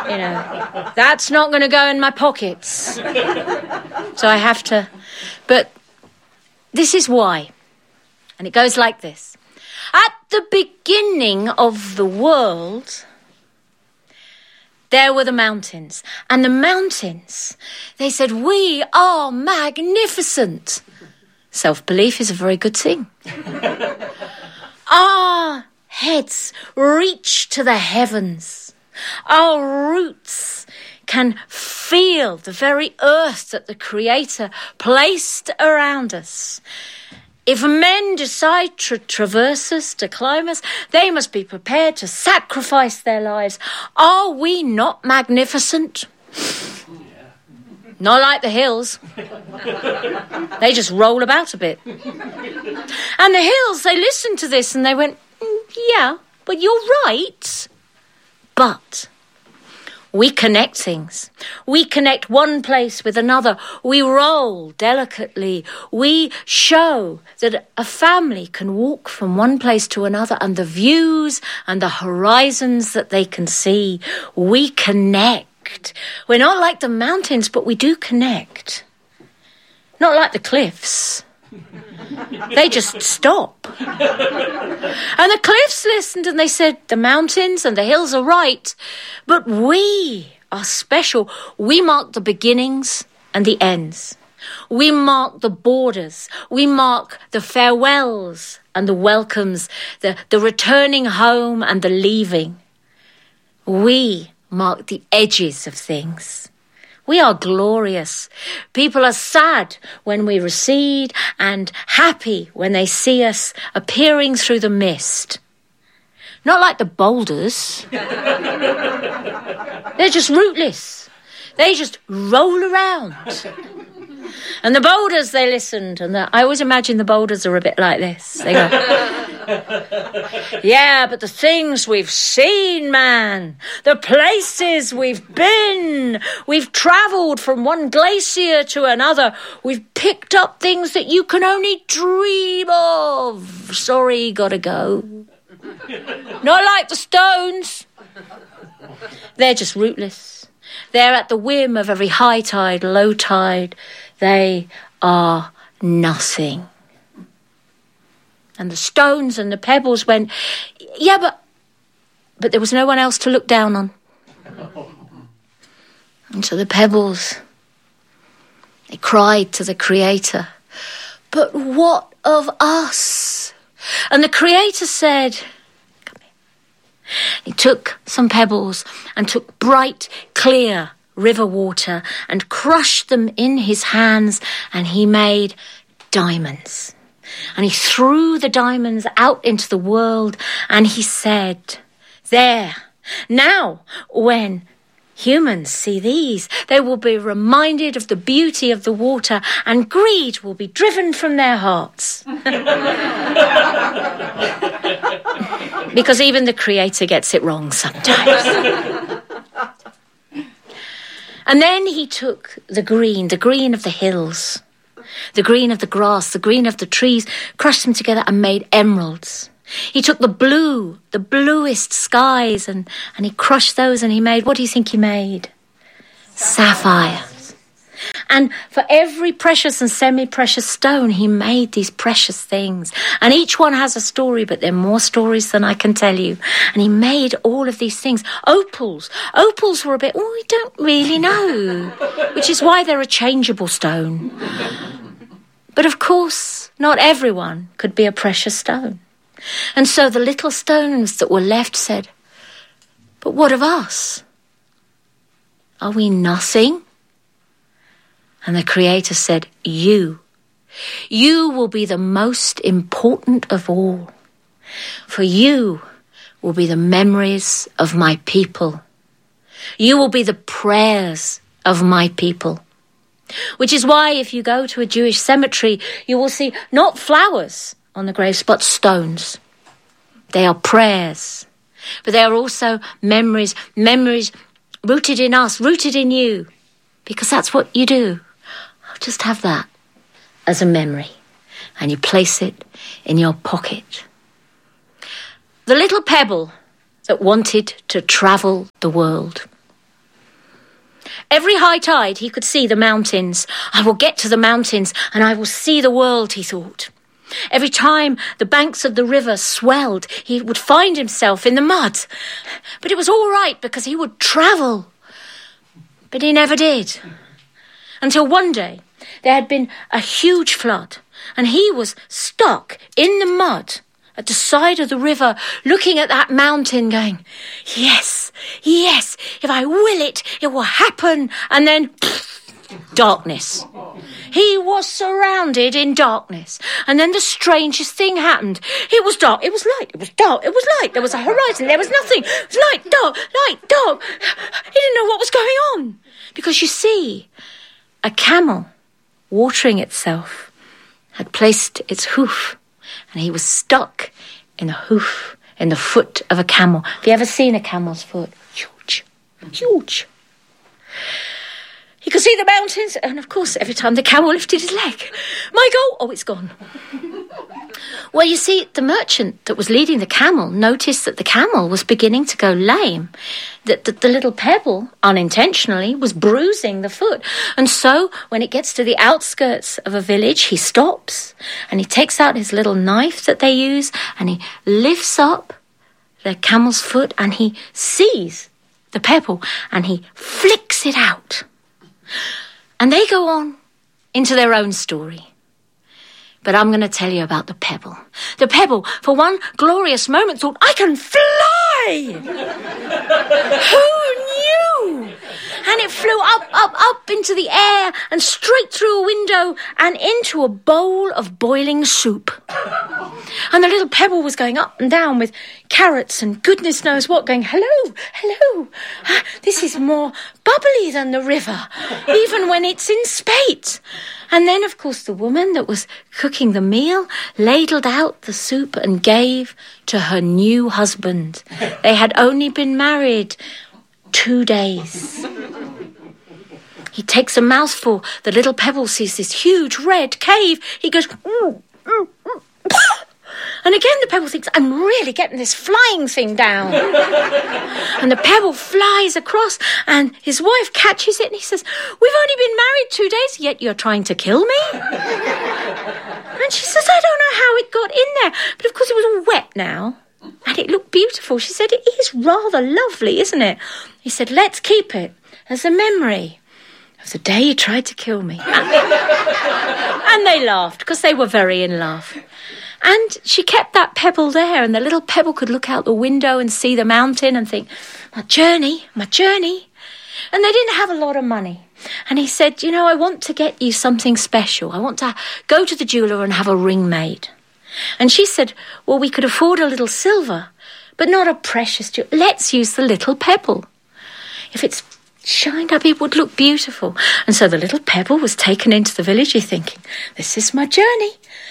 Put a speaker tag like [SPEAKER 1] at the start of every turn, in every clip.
[SPEAKER 1] That's not going to go in my pockets. So I have to. But this is why. And it goes like this. At the beginning of the world, there were the mountains. And the mountains, they said, we are magnificent. Self-belief is a very good thing. Our heads reach to the heavens. Our roots can feel the very earth that the Creator placed around us. If men decide to traverse us, to climb us, they must be prepared to sacrifice their lives. Are we not magnificent? Not like the hills. They just roll about a bit. And the hills, they listened to this and they went, yeah, but you're right. But we connect things. We connect one place with another. We roll delicately. We show that a family can walk from one place to another, and the views and the horizons that they can see. We connect. We're not like the mountains, but we do connect. Not like the cliffs. They just stop. And the cliffs listened and they said, the mountains and the hills are right, but we are special. We mark the beginnings and the ends. We mark the borders. We mark the farewells and the welcomes, the returning home and the leaving. We mark the edges of things. We are glorious. People are sad when we recede and happy when they see us appearing through the mist. Not like the boulders. They're just rootless. They just roll around. And the boulders, they listened. And I always imagine the boulders are a bit like this. They go, yeah, but the things we've seen, man. The places we've been. We've travelled from one glacier to another. We've picked up things that you can only dream of. Sorry, gotta go. Not like the stones. They're just rootless. They're at the whim of every high tide, low tide. They are nothing. And the stones and the pebbles went, yeah, but there was no one else to look down on. And so the pebbles, they cried to the Creator, but what of us? And the Creator said, come here. He took some pebbles and took bright, clear river water and crushed them in his hands, and he made diamonds. And he threw the diamonds out into the world, and he said, there, now when humans see these, they will be reminded of the beauty of the water, and greed will be driven from their hearts. Because even the Creator gets it wrong sometimes. And then he took the green of the hills, the green of the grass, the green of the trees, crushed them together and made emeralds. He took the blue, the bluest skies, and he crushed those, and he made, what do you think he made? Sapphires. And for every precious and semi-precious stone, he made these precious things. And each one has a story, but they're more stories than I can tell you. And he made all of these things. Opals. Opals were a bit, we don't really know. Which is why they're a changeable stone. But of course, not everyone could be a precious stone. And so the little stones that were left said, but what of us? Are we nothing? And the Creator said, you will be the most important of all. For you will be the memories of my people. You will be the prayers of my people. Which is why if you go to a Jewish cemetery, you will see not flowers on the graves, but stones. They are prayers. But they are also memories rooted in us, rooted in you. Because that's what you do. Just have that as a memory, and you place it in your pocket. The little pebble that wanted to travel the world. Every high tide he could see the mountains. I will get to the mountains and I will see the world, he thought. Every time the banks of the river swelled, he would find himself in the mud. But it was all right because he would travel. But he never did. Until one day there had been a huge flood and he was stuck in the mud at the side of the river, looking at that mountain going, yes, yes, if I will it will happen. And then, darkness. He was surrounded in darkness. And then the strangest thing happened. It was dark, it was light, it was dark, it was light. There was a horizon, there was nothing. It was light, dark. He didn't know what was going on. Because you see, a camel, watering itself, had placed its hoof, and he was stuck in a hoof, in the foot of a camel. Have you ever seen a camel's foot? Huge, huge. He could see the mountains, and of course, every time the camel lifted his leg, my goal, oh, it's gone. Well, you see, the merchant that was leading the camel noticed that the camel was beginning to go lame, that the little pebble, unintentionally, was bruising the foot. And so, when it gets to the outskirts of a village, he stops, and he takes out his little knife that they use, and he lifts up the camel's foot, and he sees the pebble, and he flicks it out. And they go on into their own story. But I'm going to tell you about the pebble. The pebble, for one glorious moment, thought, I can fly! Who knew? And it flew up into the air and straight through a window and into a bowl of boiling soup. And the little pebble was going up and down with carrots and goodness knows what, going, hello, hello. This is more bubbly than the river, even when it's in spate. And then, of course, the woman that was cooking the meal ladled out the soup and gave to her new husband. They had only been married 2 days. He takes a mouthful. The little pebble sees this huge red cave. He goes, and again the pebble thinks, I'm really getting this flying thing down. And the pebble flies across, and his wife catches it, and he says, we've only been married 2 days, yet you're trying to kill me? And she says, I don't know how it got in there, but of course it was all wet now, and it looked beautiful. She said, it is rather lovely, isn't it? He said, let's keep it as a memory of the day you tried to kill me. And they laughed, because they were very in love. And she kept that pebble there, and the little pebble could look out the window and see the mountain and think, my journey. And they didn't have a lot of money. And he said, I want to get you something special. I want to go to the jeweller and have a ring made. And she said, well, we could afford a little silver, but not a precious jewel. Let's use the little pebble. If it's shined up, it would look beautiful. And so the little pebble was taken into the village, thinking, this is my journey.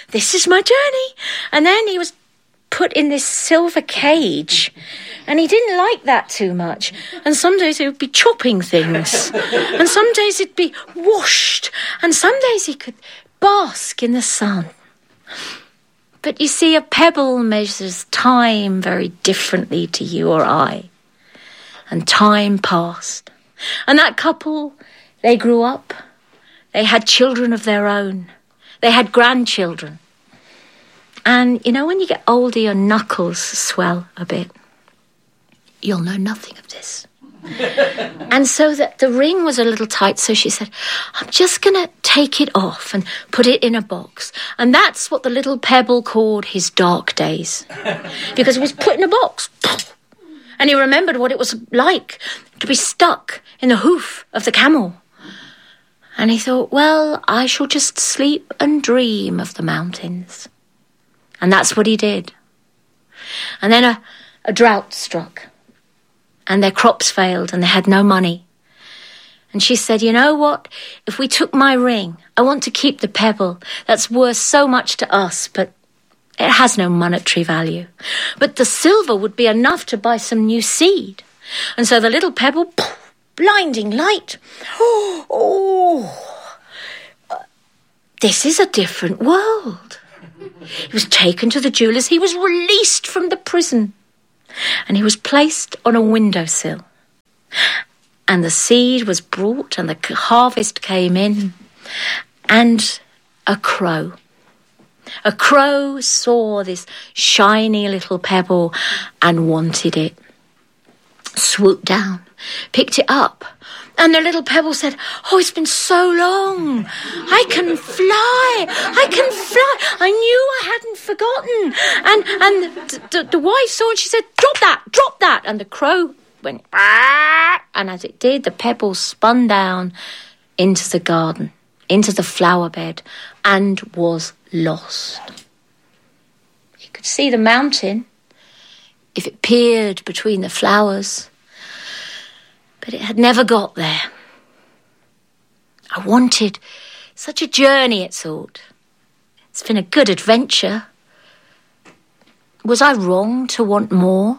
[SPEAKER 1] And then he was put in this silver cage, and he didn't like that too much. And some days he would be chopping things, and some days it'd be washed, and some days he could bask in the sun. But you see, a pebble measures time very differently to you or I. And time passed. And that couple, they grew up. They had children of their own. They had grandchildren. And, when you get older, your knuckles swell a bit. You'll know nothing of this. And so that the ring was a little tight, so she said, I'm just going to take it off and put it in a box. And that's what the little pebble called his dark days. Because it was put in a box. And he remembered what it was like to be stuck in the hoof of the camel. And he thought, well, I shall just sleep and dream of the mountains. And that's what he did. And then a drought struck. And their crops failed and they had no money. And she said, you know what? If we took my ring, I want to keep the pebble. That's worth so much to us, but it has no monetary value. But the silver would be enough to buy some new seed. And so the little pebble, blinding light. This is a different world. He was taken to the jeweller's. He was released from the prison. And he was placed on a windowsill. and the seed was brought and the harvest came in, and a crow saw this shiny little pebble and wanted it. Swooped down, picked it up, and the little pebble said, "Oh, it's been so long. I can fly. I knew I hadn't forgotten." And the wife saw and she said, drop that. And the crow went, "Ah!" And as it did, the pebble spun down into the garden, into the flower bed, and was lost. You could see the mountain if it peered between the flowers, but it had never got there. I wanted such a journey, it thought. It's been a good adventure. Was I wrong to want more?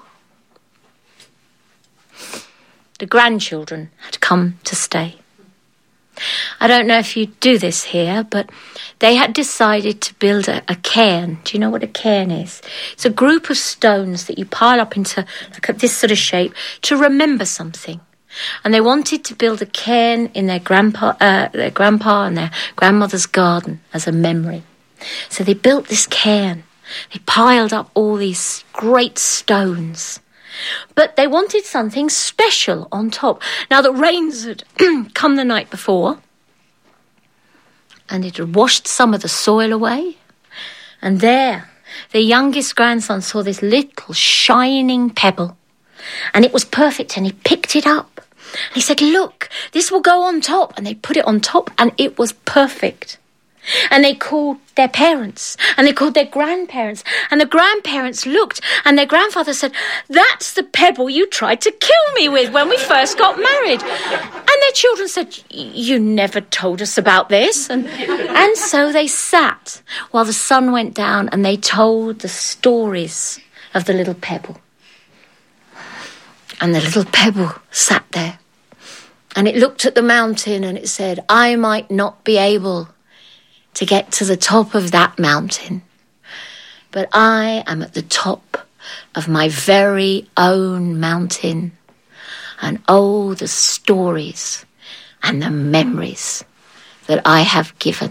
[SPEAKER 1] The grandchildren had come to stay. I don't know if you do this here, but they had decided to build a cairn. Do you know what a cairn is? It's a group of stones that you pile up into like this sort of shape to remember something. And they wanted to build a cairn in their grandpa and their grandmother's garden as a memory. So they built this cairn. They piled up all these great stones. But they wanted something special on top. Now, the rains had come the night before, and it had washed some of the soil away. And there, the youngest grandson saw this little shining pebble, and it was perfect, and he picked it up. And he said, "Look, this will go on top." And they put it on top, and it was perfect. And they called their parents, and they called their grandparents, and the grandparents looked, and their grandfather said, "That's the pebble you tried to kill me with when we first got married." And their children said, "You never told us about this." And so they sat while the sun went down, and they told the stories of the little pebble. And the little pebble sat there, and it looked at the mountain, and it said, "I might not be able to get to the top of that mountain, but I am at the top of my very own mountain, and oh, the stories and the memories that I have given."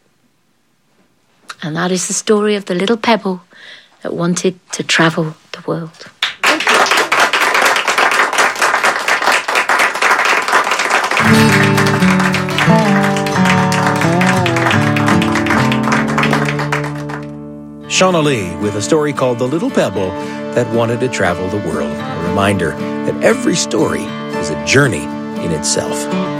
[SPEAKER 1] And that is the story of the little pebble that wanted to travel the world.
[SPEAKER 2] Shauna Lee with a story called The Little Pebble That Wanted to Travel the World. A reminder that every story is a journey in itself.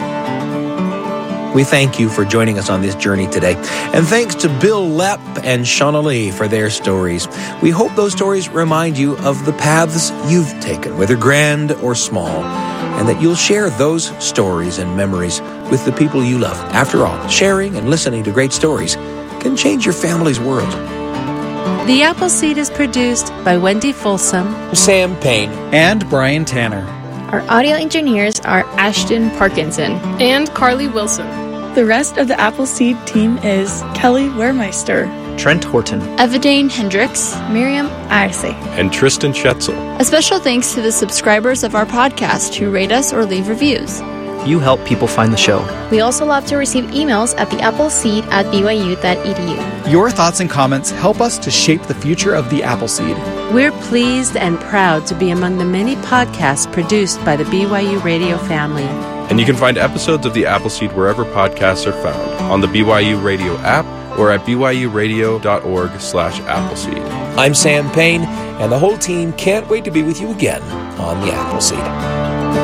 [SPEAKER 2] We thank you for joining us on this journey today. And thanks to Bill Lepp and Shauna Lee for their stories. We hope those stories remind you of the paths you've taken, whether grand or small, and that you'll share those stories and memories with the people you love. After all, sharing and listening to great stories can change your family's world.
[SPEAKER 3] The Appleseed is produced by Wendy Folsom,
[SPEAKER 2] Sam Payne,
[SPEAKER 4] and Brian Tanner.
[SPEAKER 5] Our audio engineers are Ashton Parkinson
[SPEAKER 6] and Carly Wilson.
[SPEAKER 7] The rest of the Appleseed team is Kelly Wehrmeister,
[SPEAKER 4] Trent Horton,
[SPEAKER 5] Evadane Hendricks,
[SPEAKER 7] Miriam Arce,
[SPEAKER 8] and Tristan Schetzel.
[SPEAKER 5] A special thanks to the subscribers of our podcast who rate us or leave reviews.
[SPEAKER 4] You help people find the show.
[SPEAKER 5] We also love to receive emails at theappleseed@byu.edu.
[SPEAKER 4] Your thoughts and comments help us to shape the future of the Appleseed.
[SPEAKER 3] We're pleased and proud to be among the many podcasts produced by the BYU Radio family.
[SPEAKER 8] And you can find episodes of the Appleseed wherever podcasts are found, on the BYU Radio app or at byuradio.org/Appleseed.
[SPEAKER 2] I'm Sam Payne, and the whole team can't wait to be with you again on the Appleseed.